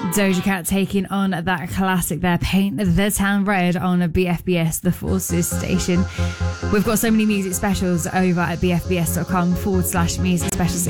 Doja Cat taking on that classic there, Paint the Town Red, on a BFBS, the Forces station. We've got so many music specials over at bfbs.com/music specials.